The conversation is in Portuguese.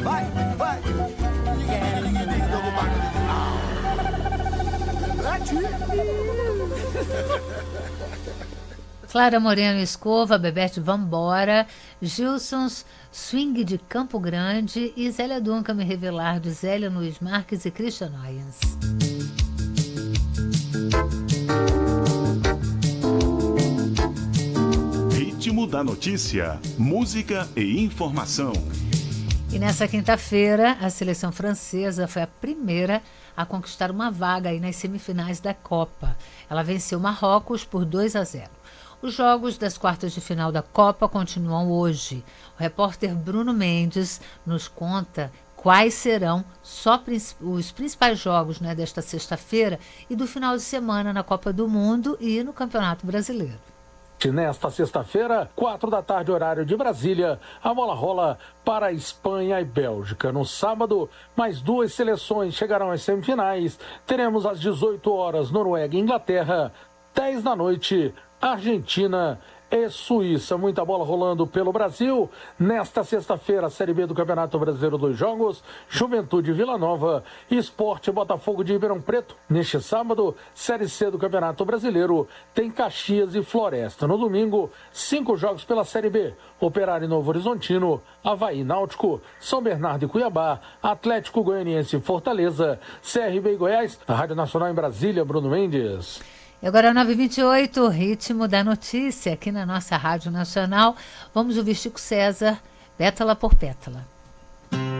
vai, vai. Clara Moreno Escova, Bebete Vambora, Gilsons Swing de Campo Grande e Zélia Duncan Me Revelar de Zélia Luiz Marques e Christian Noyens. Ritmo da notícia, música e informação. E nessa quinta-feira, a seleção francesa foi a primeira a conquistar uma vaga aí nas semifinais da Copa. Ela venceu Marrocos por 2-0. Os jogos das quartas de final da Copa continuam hoje. O repórter Bruno Mendes nos conta quais serão os principais jogos, né, desta sexta-feira e do final de semana na Copa do Mundo e no Campeonato Brasileiro. Nesta sexta-feira, 16h, horário de Brasília, a bola rola para Espanha e Bélgica. No sábado, mais duas seleções chegarão às semifinais. Teremos às 18h, Noruega e Inglaterra, 22h, Argentina e Suíça. Muita bola rolando pelo Brasil. Nesta sexta-feira, a Série B do Campeonato Brasileiro, 2 jogos. Juventude Vila Nova e Sport Botafogo de Ribeirão Preto. Neste sábado, Série C do Campeonato Brasileiro, tem Caxias e Floresta. No domingo, 5 jogos pela Série B. Operário e Novo Horizontino, Avaí Náutico, São Bernardo e Cuiabá, Atlético Goianiense e Fortaleza, CRB e Goiás. A Rádio Nacional em Brasília, Bruno Mendes. E agora 9h28, ritmo da notícia aqui na nossa Rádio Nacional. Vamos ouvir Chico César, Pétala por Pétala.